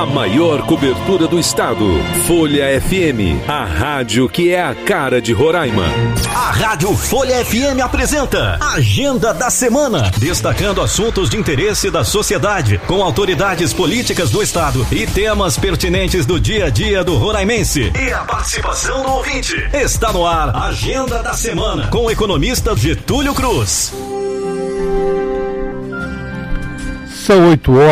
A maior cobertura do estado. Folha FM, a rádio que é a cara de Roraima. A Rádio Folha FM apresenta Agenda da Semana, destacando assuntos de interesse da sociedade, com autoridades políticas do estado e temas pertinentes do dia a dia do roraimense. E a participação do ouvinte. Está no ar, Agenda da Semana, com o economista Getúlio Cruz. São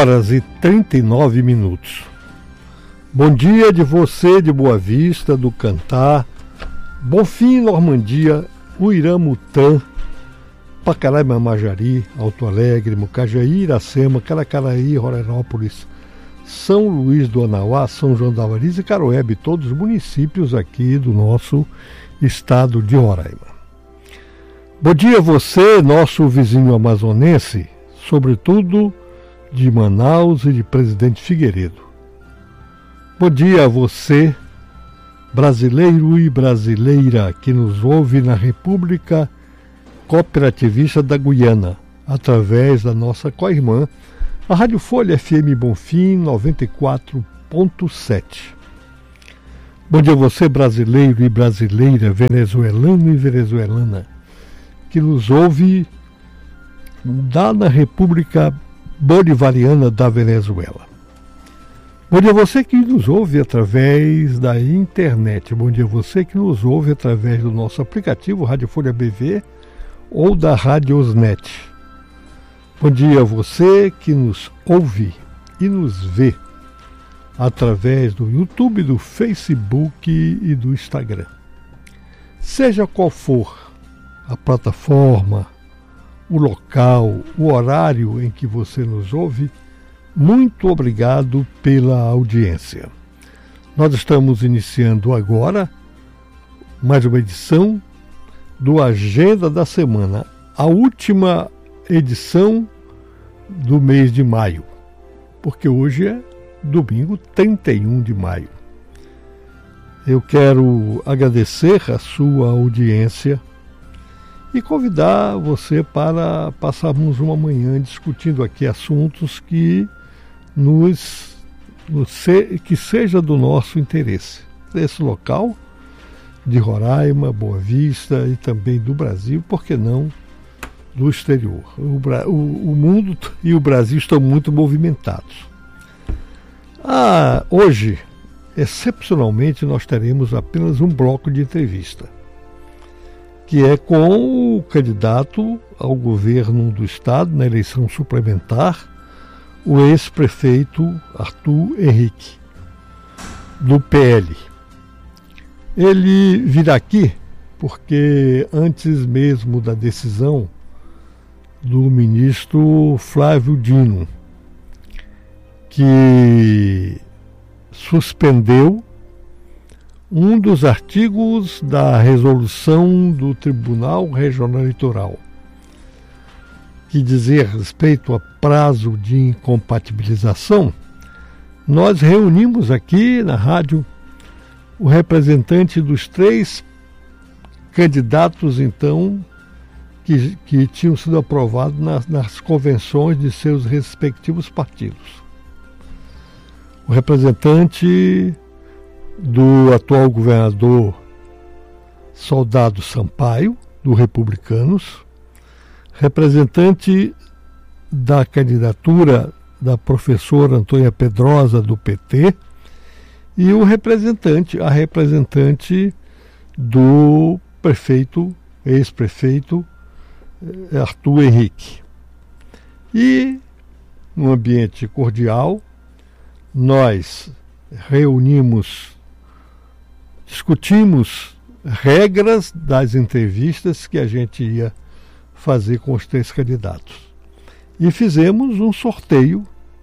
8h39. Bom dia de você de Boa Vista, do Cantá, Bonfim, Normandia, Uiramutã, Pacaraima, Majari, Alto Alegre, Mucajaí, Iracema, Caracaraí, Rorainópolis, São Luís do Anauá, São João da Avariz e Caroebe, todos os municípios aqui do nosso estado de Roraima. Bom dia a você, nosso vizinho amazonense, sobretudo de Manaus e de Presidente Figueiredo. Bom dia a você, brasileiro e brasileira que nos ouve na República Cooperativista da Guiana, através da nossa co-irmã, a Rádio Folha FM Bonfim 94.7. Bom dia a você, brasileiro e brasileira, venezuelano e venezuelana, que nos ouve na República Bolivariana da Venezuela. Bom dia a você que nos ouve através da internet. Bom dia a você que nos ouve através do nosso aplicativo Rádio Folha BV ou da Radiosnet. Bom dia a você que nos ouve e nos vê através do YouTube, do Facebook e do Instagram. Seja qual for a plataforma, o local, o horário em que você nos ouve, muito obrigado pela audiência. Nós estamos iniciando agora mais uma edição do Agenda da Semana, a última edição do mês de maio, porque hoje é domingo 31 de maio. Eu quero agradecer a sua audiência e convidar você para passarmos uma manhã discutindo aqui assuntos que que seja do nosso interesse, desse local de Roraima, Boa Vista e também do Brasil, por que não do exterior. O mundo e o Brasil estão muito movimentados. Hoje, excepcionalmente, nós teremos apenas um bloco de entrevista, que é com o candidato ao governo do estado na eleição suplementar, o ex-prefeito Arthur Henrique, do PL. Ele virá aqui porque antes mesmo da decisão do ministro Flávio Dino, que suspendeu um dos artigos da resolução do Tribunal Regional Eleitoral, que dizia respeito a prazo de incompatibilização, nós reunimos aqui na rádio o representante dos 3 candidatos, então, que tinham sido aprovados nas convenções de seus respectivos partidos. O representante do atual governador Soldado Sampaio, do Republicanos, representante da candidatura da professora Antônia Pedrosa, do PT, e a representante do ex-prefeito Arthur Henrique. E, num ambiente cordial, nós discutimos regras das entrevistas que a gente ia fazer com os 3 candidatos. E fizemos um sorteio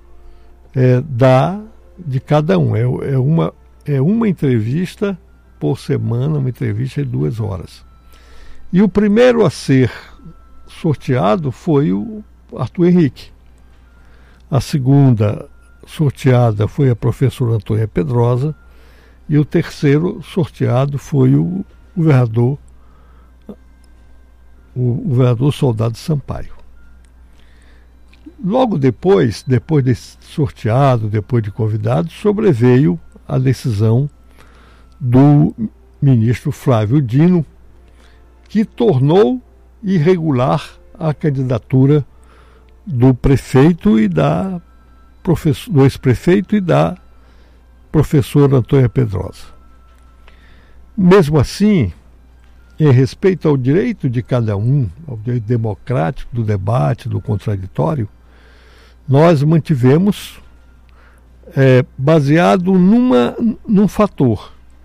de cada um. É uma entrevista por semana, uma entrevista de 2 horas. E o primeiro a ser sorteado foi o Arthur Henrique. A segunda sorteada foi a professora Antônia Pedrosa. E o terceiro sorteado foi o governador Soldado Sampaio. Logo depois de sorteado, depois de convidado, sobreveio a decisão do ministro Flávio Dino, que tornou irregular a candidatura do prefeito e do ex-prefeito e da professora Antônia Pedrosa. Mesmo assim, em respeito ao direito de cada um, ao direito democrático do debate, do contraditório, nós mantivemos, baseado num fato,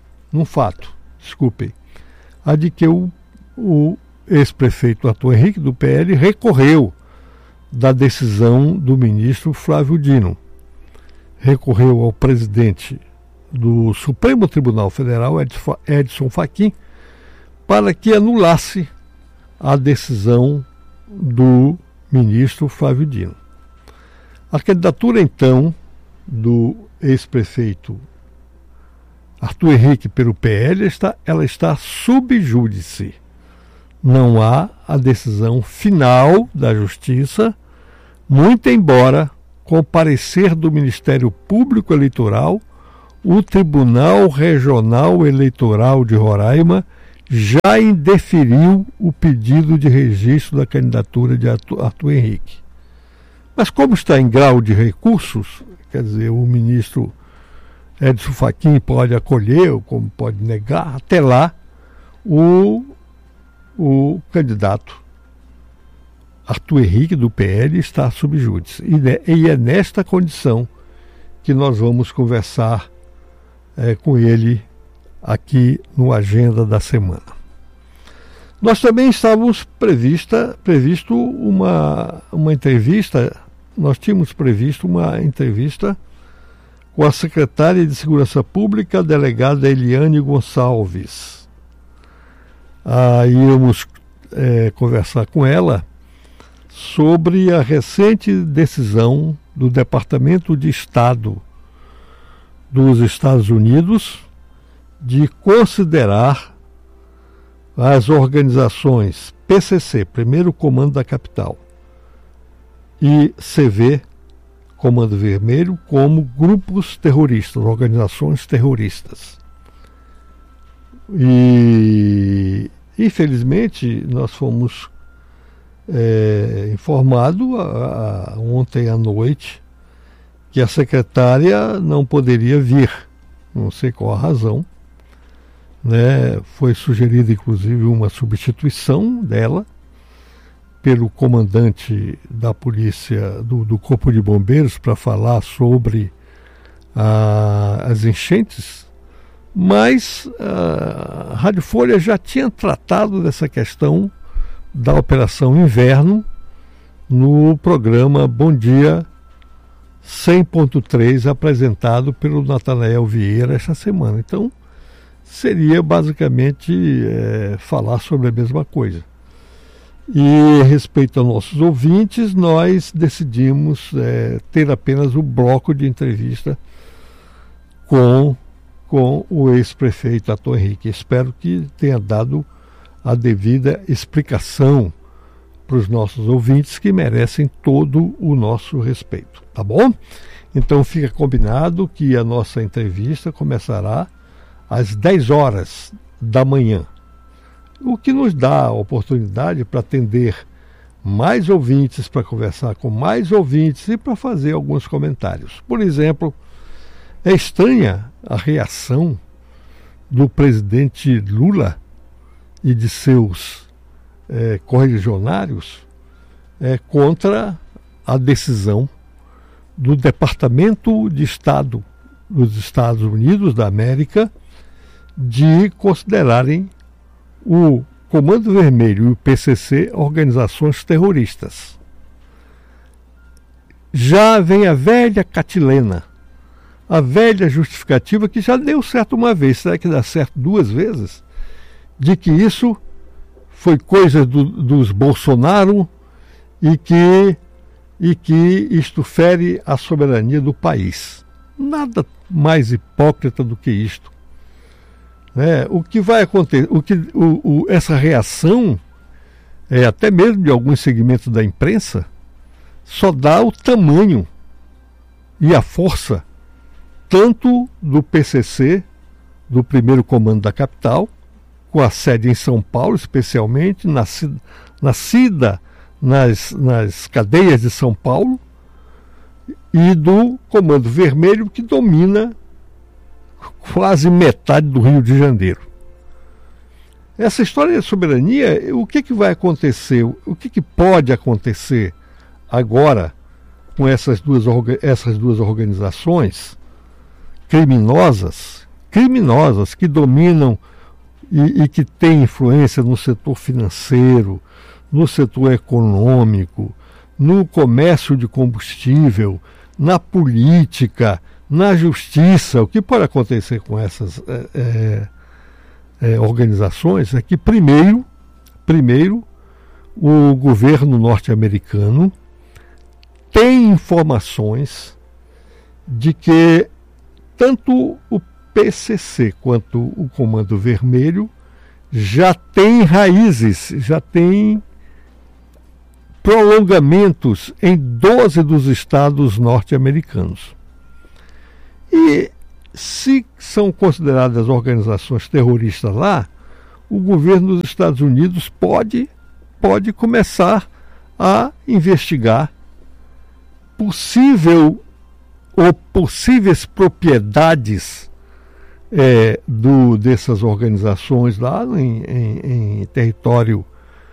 a de que o ex-prefeito Arthur Henrique, do PL, recorreu da decisão do ministro Flávio Dino. Recorreu ao presidente do Supremo Tribunal Federal, Edson Fachin, para que anulasse a decisão do ministro Flávio Dino. A candidatura, então, do ex-prefeito Arthur Henrique pelo PL ela está sub júdice. Não há a decisão final da Justiça, muito embora, com parecer do Ministério Público Eleitoral, o Tribunal Regional Eleitoral de Roraima já indeferiu o pedido de registro da candidatura de Arthur Henrique. Mas como está em grau de recursos, quer dizer, o ministro Edson Fachin pode acolher ou como pode negar, até lá o candidato Arthur Henrique, do PL, está sob júdice. E é nesta condição que nós vamos conversar com ele aqui no Agenda da Semana. Nós também estávamos previsto uma entrevista, nós tínhamos previsto uma entrevista com a secretária de Segurança Pública, a delegada Eliane Gonçalves. Íamos conversar com ela sobre a recente decisão do Departamento de Estado dos Estados Unidos de considerar as organizações PCC, Primeiro Comando da Capital, e CV, Comando Vermelho, como grupos terroristas, organizações terroristas. E, infelizmente, nós fomos informados ontem à noite que a secretária não poderia vir, não sei qual a razão, né? Foi sugerida inclusive uma substituição dela pelo comandante da polícia do Corpo de Bombeiros para falar sobre as enchentes, mas a Rádio Folha já tinha tratado dessa questão da Operação Inverno no programa Bom Dia 100.3, apresentado pelo Natanael Vieira esta semana. Então, seria basicamente falar sobre a mesma coisa. E, respeito aos nossos ouvintes, nós decidimos ter apenas o bloco de entrevista com o ex-prefeito Arthur Henrique. Espero que tenha dado a devida explicação para os nossos ouvintes, que merecem todo o nosso respeito, tá bom? Então fica combinado que a nossa entrevista começará às 10 horas da manhã, o que nos dá a oportunidade para atender mais ouvintes, para conversar com mais ouvintes e para fazer alguns comentários. Por exemplo, é estranha a reação do presidente Lula e de seus correligionários contra a decisão do Departamento de Estado dos Estados Unidos da América de considerarem o Comando Vermelho e o PCC organizações terroristas. Já vem a velha catilena, a velha justificativa que já deu certo uma vez, será que dá certo duas vezes? De que isso foi coisa dos Bolsonaro e que isto fere a soberania do país. Nada mais hipócrita do que isto. O que vai acontecer, essa reação, até mesmo de alguns segmentos da imprensa, só dá o tamanho e a força tanto do PCC, do primeiro comando da capital, com a sede em São Paulo, especialmente, nascida nas cadeias de São Paulo, e do Comando Vermelho, que domina quase metade do Rio de Janeiro. Essa história de soberania, o que vai acontecer, o que pode acontecer agora com essas duas organizações criminosas que dominam e que têm influência no setor financeiro, no setor econômico, no comércio de combustível, na política, na justiça. O que pode acontecer com essas organizações é que, primeiro, o governo norte-americano tem informações de que tanto o PCC quanto o Comando Vermelho já tem raízes, já tem prolongamentos em 12 dos estados norte-americanos. E se são consideradas organizações terroristas lá, o governo dos Estados Unidos pode começar a investigar possíveis propriedades dessas organizações lá em território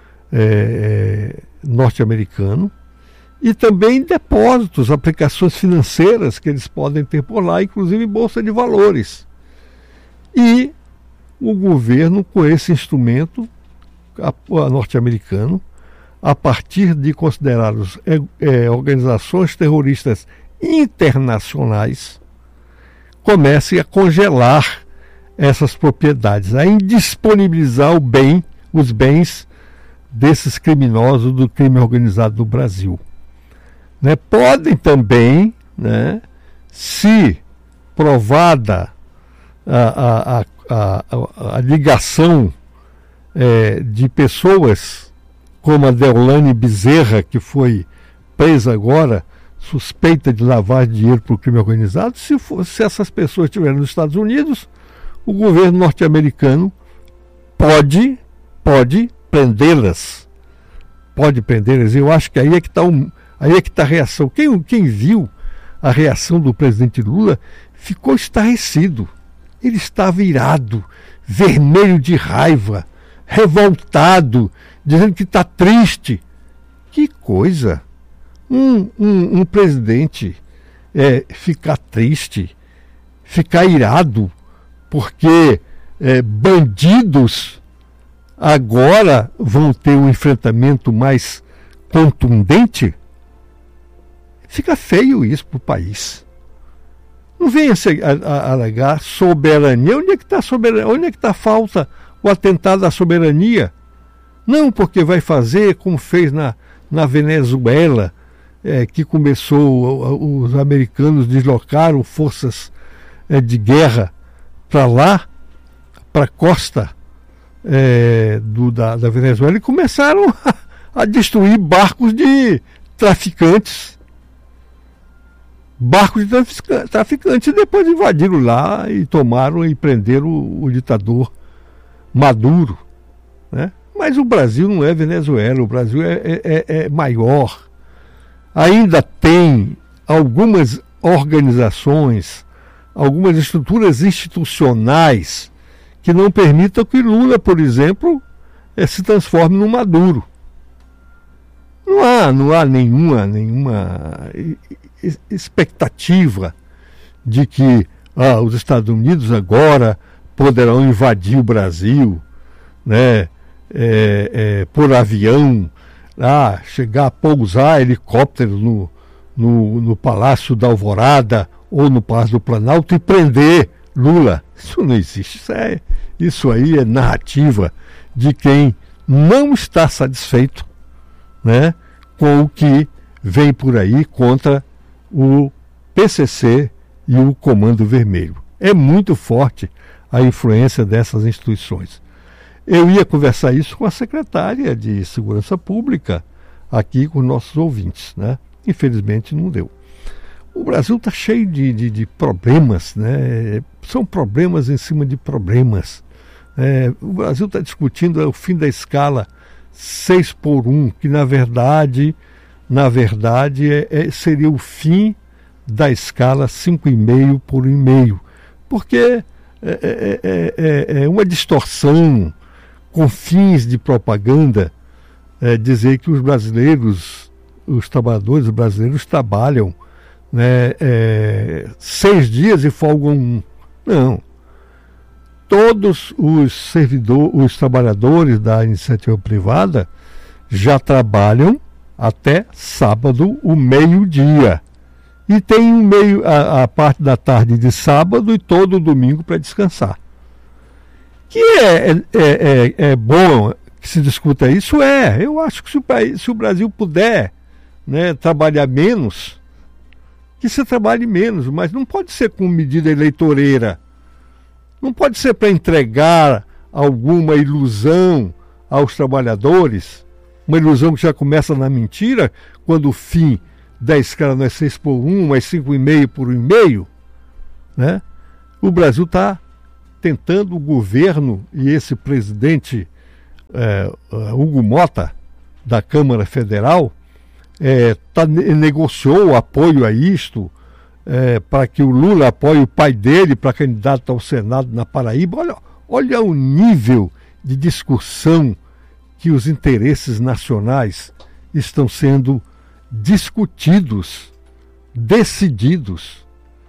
norte-americano, e também depósitos, aplicações financeiras que eles podem ter por lá, inclusive bolsa de valores. E o governo, com esse instrumento norte-americano, a partir de considerados organizações terroristas internacionais, comece a congelar essas propriedades, a indisponibilizar os bens desses criminosos do crime organizado no Brasil. Podem também, se provada a ligação de pessoas como a Deolane Bezerra, que foi presa agora, suspeita de lavagem de dinheiro para o crime organizado, se essas pessoas estiverem nos Estados Unidos, o governo norte-americano pode prendê-las. Eu acho que aí é que está a reação. Quem viu a reação do presidente Lula ficou estarrecido. Ele estava irado, vermelho de raiva, revoltado, dizendo que está triste. Que coisa! Um presidente ficar triste, ficar irado, porque bandidos agora vão ter um enfrentamento mais contundente. Fica feio isso para o país. Não venha a alegar soberania. Onde é que está a soberania? Onde é que está a falta, o atentado à soberania? Não porque vai fazer como fez na Venezuela, que começou, os americanos deslocaram forças de guerra para lá, para a costa da Venezuela, e começaram a destruir barcos de traficantes. E depois invadiram lá e tomaram e prenderam o ditador Maduro, Mas o Brasil não é Venezuela, o Brasil é maior. Ainda tem algumas organizações, algumas estruturas institucionais que não permitam que Lula, por exemplo, se transforme num Maduro. Não há nenhuma expectativa de que os Estados Unidos agora poderão invadir o Brasil, por avião, chegar a pousar helicóptero no Palácio da Alvorada ou no Palácio do Planalto e prender Lula. Isso não existe. Isso aí é narrativa de quem não está satisfeito, com o que vem por aí contra o PCC e o Comando Vermelho. É muito forte a influência dessas instituições. Eu ia conversar isso com a secretária de Segurança Pública, aqui com nossos ouvintes, Infelizmente não deu. O Brasil está cheio de problemas, né? São problemas em cima de problemas. O Brasil está discutindo o fim da escala 6x1, que na verdade seria o fim da escala 5,5 por 1,5, porque é uma distorção com fins de propaganda dizer que os brasileiros, os trabalhadores brasileiros trabalham 6 dias e folgam 1. Não. Todos os trabalhadores da iniciativa privada já trabalham até sábado, o meio-dia. E tem a parte da tarde de sábado e todo o domingo para descansar. Que é bom que se discuta isso? Eu acho que se o Brasil puder trabalhar menos, que se trabalhe menos, mas não pode ser com medida eleitoreira. Não pode ser para entregar alguma ilusão aos trabalhadores, uma ilusão que já começa na mentira, quando o fim da escala não é 6x1, mas 5,5 por 1,5. Né? O Brasil está tentando, o governo e esse presidente Hugo Mota, da Câmara Federal, negociou o apoio a isto, para que o Lula apoie o pai dele para candidato ao Senado na Paraíba. Olha o nível de discussão que os interesses nacionais estão sendo discutidos, decididos.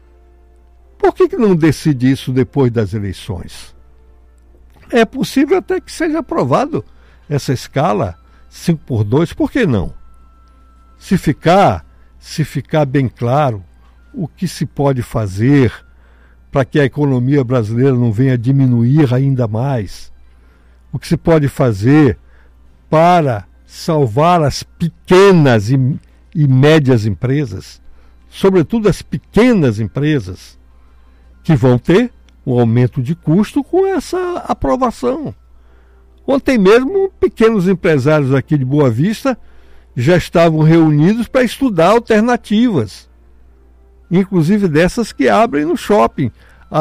Por que não decide isso depois das eleições? É possível até que seja aprovado essa escala 5x2, por que não? Se ficar bem claro o que se pode fazer para que a economia brasileira não venha diminuir ainda mais, o que se pode fazer para salvar as pequenas e médias empresas, sobretudo as pequenas empresas, que vão ter um aumento de custo com essa aprovação. Ontem mesmo, pequenos empresários aqui de Boa Vista já estavam reunidos para estudar alternativas, inclusive dessas que abrem no shopping.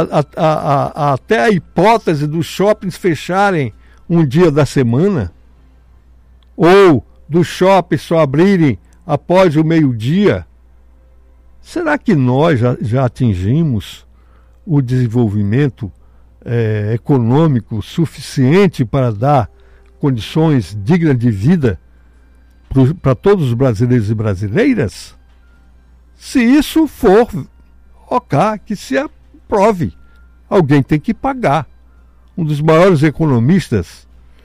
Até a hipótese dos shoppings fecharem um dia da semana, ou dos shoppings só abrirem após o meio-dia. Será que nós já atingimos o desenvolvimento econômico suficiente para dar condições dignas de vida para todos os brasileiros e brasileiras? Se isso for, que se aprove. Alguém tem que pagar. Um dos maiores economistas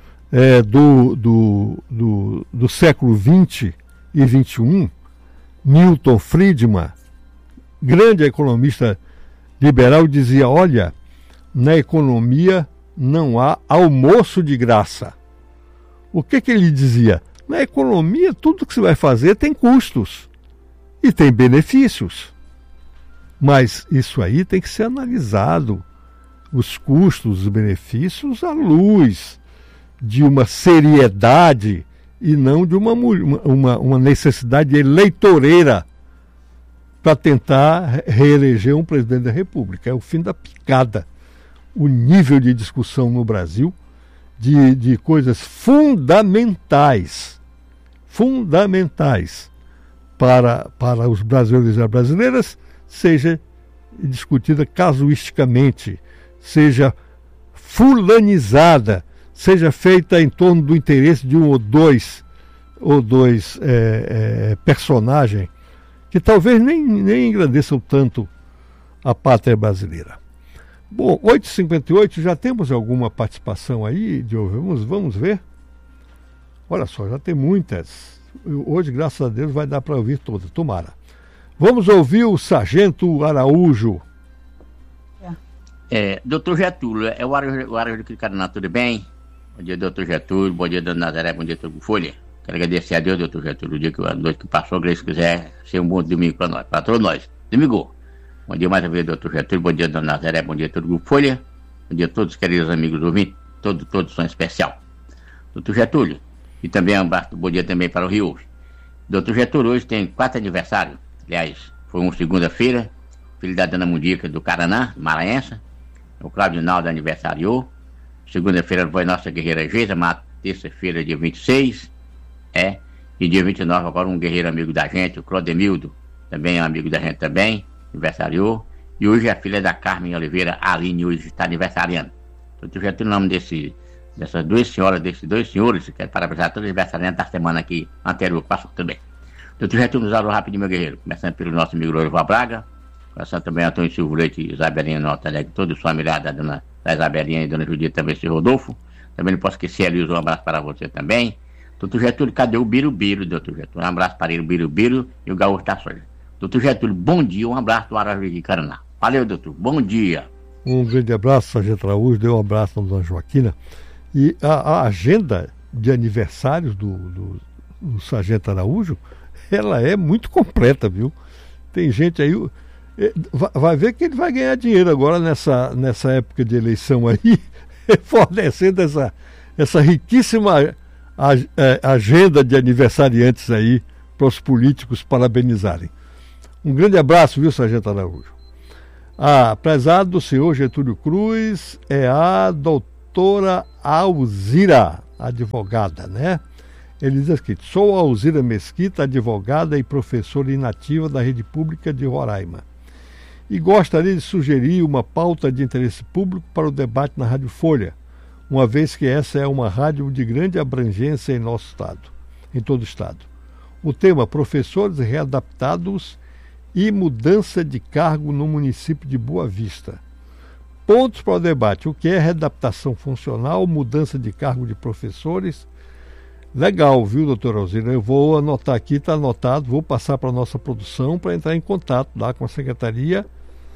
do século XX e XXI, Milton Friedman, grande economista liberal, dizia: olha, na economia não há almoço de graça. O que ele dizia? Na economia, tudo que você vai fazer tem custos e tem benefícios. Mas isso aí tem que ser analisado, os custos, os benefícios, à luz de uma seriedade e não de uma necessidade eleitoreira para tentar reeleger um presidente da República. É o fim da picada. O nível de discussão no Brasil de coisas fundamentais para os brasileiros e as brasileiras seja discutida casuisticamente, seja fulanizada, seja feita em torno do interesse de um ou dois personagens que talvez nem engrandeçam tanto a pátria brasileira. Bom, 8h58, já temos alguma participação aí, Diogo? Vamos ver? Olha só, já tem muitas. Hoje, graças a Deus, vai dar para ouvir todas, tomara. Vamos ouvir o Sargento Araújo. Doutor Getúlio, é o Araújo do Caricaná, tudo bem? Bom dia, doutor Getúlio, bom dia, dona Nazaré, bom dia, doutor Folha. Quero agradecer a Deus, doutor Getúlio, o dia a noite que passou, que se quiser ser um bom domingo para nós, para todos nós. Domingo. Bom dia mais uma vez, doutor Getúlio, bom dia, dona Nazaré, bom dia, todo o Grupo Folha, bom dia a todos os queridos amigos ouvintes, todos são especial. Doutor Getúlio, e também bom dia também para o Rio. Doutor Getúlio hoje tem 4 aniversários. Aliás, foi uma segunda-feira, filho da dona Mundica do Caraná, Maranhense. O Cláudio Naldo aniversariou. Segunda-feira foi nossa guerreira Geisa, mas terça-feira, dia 26. E dia 29 agora um guerreiro amigo da gente, o Clodemildo, também é um amigo da gente também, aniversariou. E hoje a filha da Carmen Oliveira, Aline, hoje está aniversariando. Doutor Getúlio, em nome dessas 2 senhoras, desses 2 senhores, quero parabenizar todos os aniversariantes da semana aqui anterior, que passou também. Doutor Getúlio, nos alô rapidinho, meu guerreiro. Começando pelo nosso amigo Lorival Braga, começando também Antônio Silvio Leite, Isabelinha Nota Alegre, todos sua mirada, da Isabelinha e dona Judita também, seu Rodolfo. Também não posso esquecer, Elias, um abraço para você também. Doutor Getúlio, cadê o Birubiru, doutor Getúlio? Um abraço para ele, o Birubiru e o Gaúcho da Soja. Doutor Getúlio, bom dia, um abraço do Araújo de Caraná. Valeu, doutor, bom dia. Um grande abraço, Sargento Araújo, deu um abraço na dona Joaquina. E a agenda de aniversários do Sargento Araújo, ela é muito completa, viu? Tem gente aí, vai ver que ele vai ganhar dinheiro agora nessa época de eleição aí, fornecendo essa riquíssima agenda de aniversariantes aí para os políticos parabenizarem. Um grande abraço, viu, Sargento Araújo? Prezado do senhor Getúlio Cruz, é a doutora Alzira, advogada, né? Ele diz aqui: sou Alzira Mesquita, advogada e professora inativa da Rede Pública de Roraima. E gostaria de sugerir uma pauta de interesse público para o debate na Rádio Folha, uma vez que essa é uma rádio de grande abrangência em nosso estado, em todo o estado. O tema: professores readaptados e mudança de cargo no município de Boa Vista. Pontos para o debate: o que é readaptação funcional, mudança de cargo de professores? Legal, viu, doutora Alzira? Eu vou anotar aqui, está anotado, vou passar para a nossa produção para entrar em contato lá com a Secretaria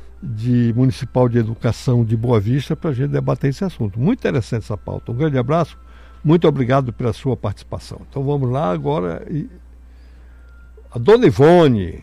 Municipal de Educação de Boa Vista para a gente debater esse assunto. Muito interessante essa pauta. Um grande abraço, muito obrigado pela sua participação. Então vamos lá agora. A dona Ivone.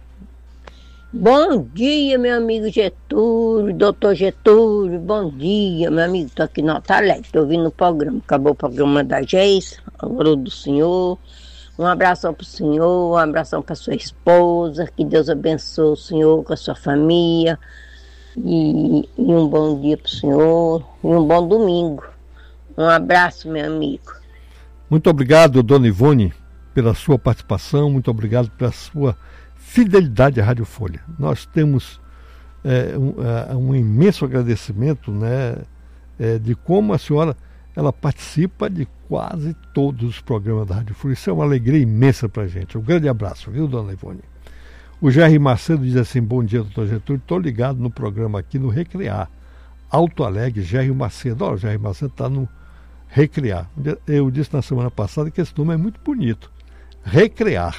Bom dia, meu amigo Getúlio, doutor Getúlio, bom dia, meu amigo, estou aqui no Alto Alegre, estou ouvindo o programa, acabou o programa da Geis, agora o do senhor, um abração para o senhor, um abração para sua esposa, que Deus abençoe o senhor com a sua família, e um bom dia para o senhor, e um bom domingo, um abraço, meu amigo. Muito obrigado, dona Ivone, pela sua participação, muito obrigado pela sua fidelidade à Rádio Folha. Nós temos um imenso agradecimento, né, de como a senhora ela participa de quase todos os programas da Rádio Folha. Isso é uma alegria imensa para a gente. Um grande abraço, viu, dona Ivone? O Jair Macedo diz assim: bom dia, doutor Getúlio, estou ligado no programa aqui no Recrear. Alto Alegre, Jair Macedo. Olha, o Jair Macedo está no Recrear. Eu disse na semana passada que esse nome é muito bonito. Recrear.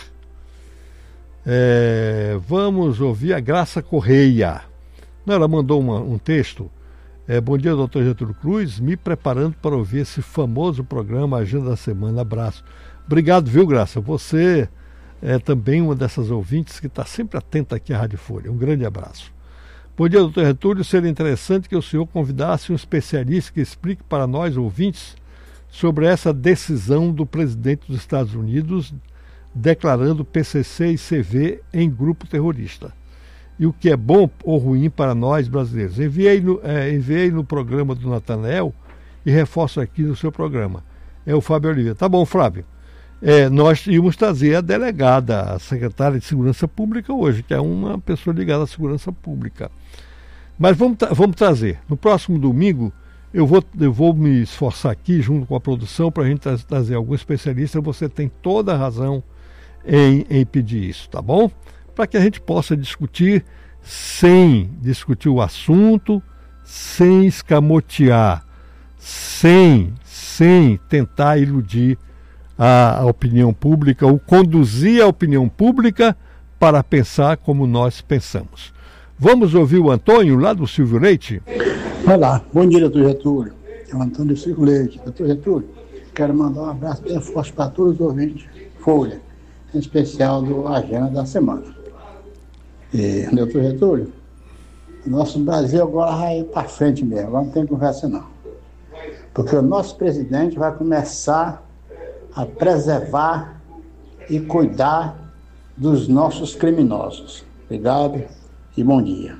Vamos ouvir a Graça Correia. Ela mandou um texto. Bom dia, doutor Getúlio Cruz, me preparando para ouvir esse famoso programa Agenda da Semana. Abraço. Obrigado, viu, Graça? Você é também uma dessas ouvintes que está sempre atenta aqui à Rádio Folha. Um grande abraço. Bom dia, doutor Getúlio. Seria interessante que o senhor convidasse um especialista que explique para nós, ouvintes, sobre essa decisão do presidente dos Estados Unidos declarando PCC e CV em grupo terrorista. E o que é bom ou ruim para nós brasileiros. Enviei no programa do Natanael e reforço aqui no seu programa. É o Fábio Oliveira. Tá bom, Flávio. Nós íamos trazer a delegada, a secretária de Segurança Pública hoje, que é uma pessoa ligada à segurança pública. Mas vamos trazer. No próximo domingo, eu vou me esforçar aqui, junto com a produção, para a gente trazer algum especialista. Você tem toda a razão em pedir isso, tá bom? Para que a gente possa discutir sem discutir o assunto, sem escamotear, sem tentar iludir a opinião pública ou conduzir a opinião pública para pensar como nós pensamos. Vamos ouvir o Antônio, lá do Silvio Leite? Olá, bom dia, doutor Getúlio. É o Antônio Silvio Leite. Doutor Getúlio, quero mandar um abraço bem forte para todos os ouvintes Folha, em especial do Agenda da Semana. E, doutor Getúlio, nosso Brasil agora vai ir para frente mesmo, agora não tem conversa não. Porque o nosso presidente vai começar a preservar e cuidar dos nossos criminosos. Obrigado e bom dia.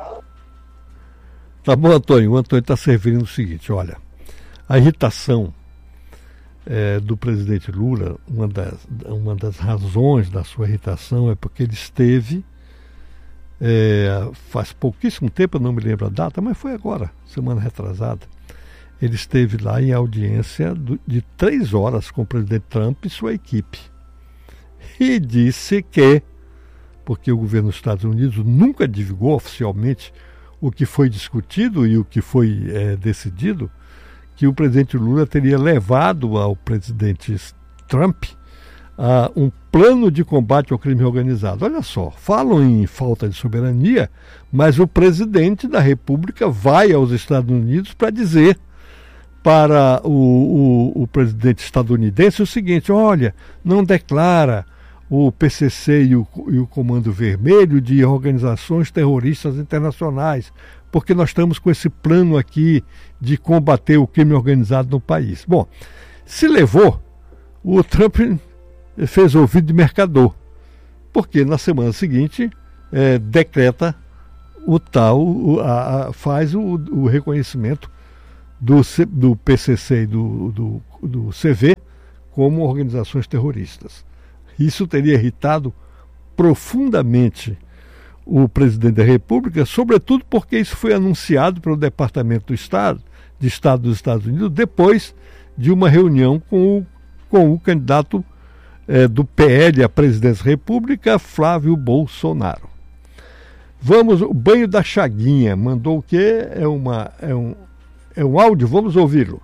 Tá bom, Antônio. O Antônio está servindo o seguinte, olha, a irritação do presidente Lula, uma das razões da sua irritação é porque ele esteve, faz pouquíssimo tempo, eu não me lembro a data, mas foi agora, semana retrasada, ele esteve lá em audiência de 3 horas com o presidente Trump e sua equipe. E disse que, porque o governo dos Estados Unidos nunca divulgou oficialmente o que foi discutido e o que foi decidido, que o presidente Lula teria levado ao presidente Trump um plano de combate ao crime organizado. Olha só, falam em falta de soberania, mas o presidente da República vai aos Estados Unidos para dizer para o presidente estadunidense o seguinte: olha, não declara o PCC e o Comando Vermelho de organizações terroristas internacionais, porque nós estamos com esse plano aqui de combater o crime organizado no país. Bom, se levou, o Trump fez ouvido de mercador, porque na semana seguinte decreta faz o reconhecimento do PCC e do CV como organizações terroristas. Isso teria irritado profundamente o presidente da República, sobretudo porque isso foi anunciado pelo Departamento de Estado dos Estados Unidos depois de uma reunião com o candidato do PL à presidência da República, Flávio Bolsonaro. Vamos, o banho da Chaguinha mandou o quê? É um áudio, vamos ouvi-lo.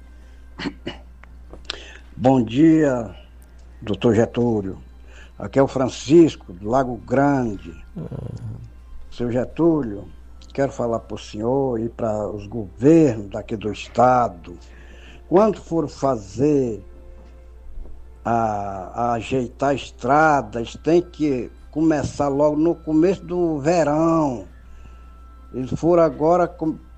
Bom dia, doutor Getúlio. Aqui é o Francisco, do Lago Grande. Seu Getúlio, quero falar para o senhor e para os governos daqui do estado, quando for fazer ajeitar estradas, tem que começar logo no começo do verão. Eles foram agora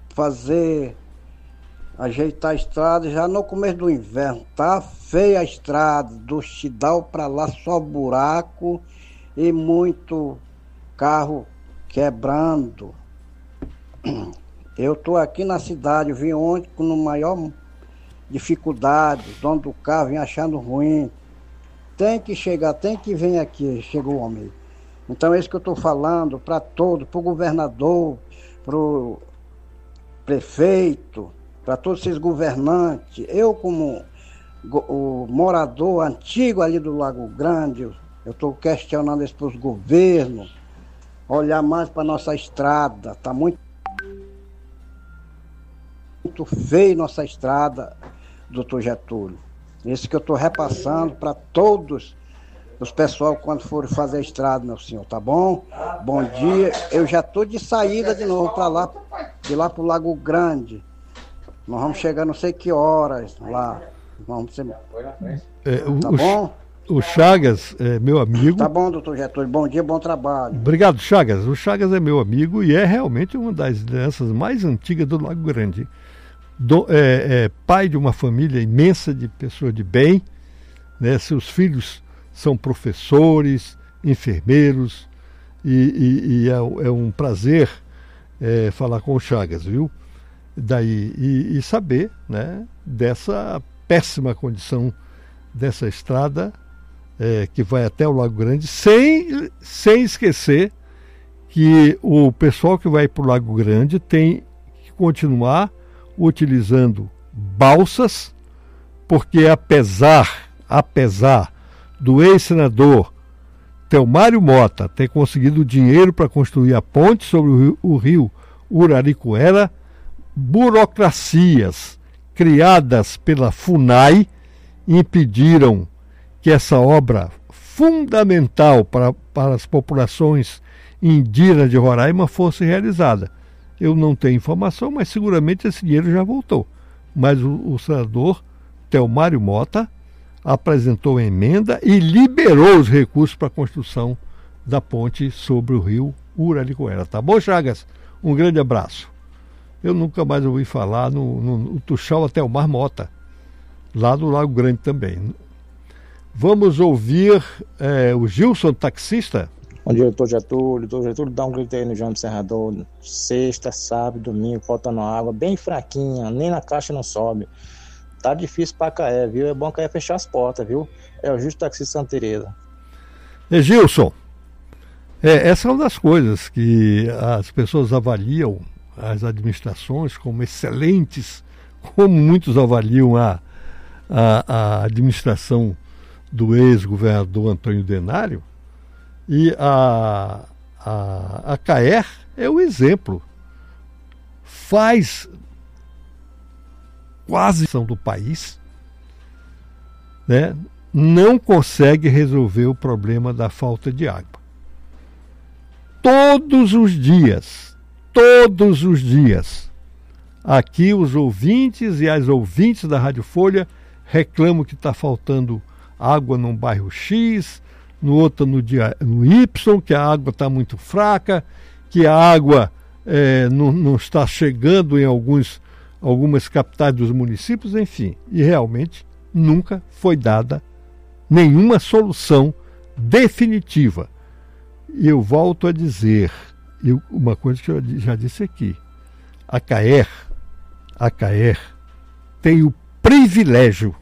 ajeitar a estrada já no começo do inverno. Tá feia a estrada, do Chidal para lá só buraco e muito carro quebrando. Eu tô aqui na cidade, vim ontem com maior dificuldade, o dono do carro vem achando ruim. Tem que chegar, tem que vir aqui, chegou o homem. Então é isso que eu estou falando para todos, para o governador, para o prefeito, para todos esses governantes. Eu, como o morador antigo ali do Lago Grande, eu estou questionando isso para os governos, olhar mais para a nossa estrada. Está muito feio nossa estrada, doutor Getúlio. Isso que eu estou repassando para todos os pessoal quando forem fazer a estrada, meu senhor, tá bom? Bom dia. Eu já estou de saída de novo para lá, de lá para o Lago Grande. Nós vamos chegar não sei que horas lá. Vamos ser... Tá bom? O Chagas é meu amigo. Tá bom, doutor Getúlio. Bom dia, bom trabalho. Obrigado, Chagas. O Chagas é meu amigo e é realmente uma das lideranças mais antigas do Lago Grande. Pai de uma família imensa de pessoas de bem, né? Seus filhos são professores, enfermeiros, e é um prazer falar com o Chagas, viu? E saber, né, dessa péssima condição dessa estrada que vai até o Lago Grande, sem esquecer que o pessoal que vai para o Lago Grande tem que continuar utilizando balsas, porque apesar do ex-senador Telmário Mota ter conseguido dinheiro para construir a ponte sobre o rio Uraricoera, burocracias criadas pela FUNAI impediram que essa obra fundamental para as populações indígenas de Roraima fosse realizada. Eu não tenho informação, mas seguramente esse dinheiro já voltou. Mas o senador Telmário Mota apresentou a emenda e liberou os recursos para a construção da ponte sobre o rio Uraricoera. Tá bom, Chagas? Um grande abraço. Eu nunca mais ouvi falar no Tuxal até o Mar Mota, lá do Lago Grande também. Vamos ouvir o Gilson, taxista. Bom dia, doutor Getúlio. Doutor Getúlio, dá um grito aí no João Serrador. Sexta, sábado, domingo, faltando água, bem fraquinha, nem na caixa não sobe. Tá difícil pra Caé, viu? É bom Caé fechar as portas, viu? É o Justo Taxista Santa Teresa. Gilson, essa é uma das coisas que as pessoas avaliam as administrações como excelentes, como muitos avaliam a administração do ex-governador Antônio Denário, e a CAER é o exemplo. Faz quase do país, né? Não consegue resolver o problema da falta de água. Todos os dias, aqui os ouvintes e as ouvintes da Rádio Folha reclamam que está faltando água num bairro X, no outro no Y, que a água está muito fraca, que a água não está chegando em algumas capitais dos municípios, enfim. E realmente nunca foi dada nenhuma solução definitiva. E eu volto a dizer, uma coisa que eu já disse aqui, a CAER tem o privilégio